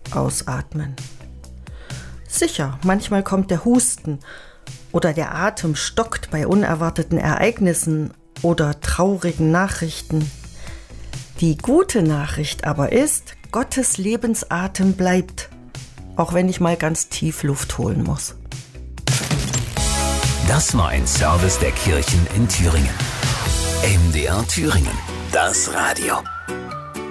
ausatmen. Sicher, manchmal kommt der Husten oder der Atem stockt bei unerwarteten Ereignissen oder traurigen Nachrichten. Die gute Nachricht aber ist, Gottes Lebensatem bleibt, auch wenn ich mal ganz tief Luft holen muss. Das war ein Service der Kirchen in Thüringen. MDR Thüringen, das Radio.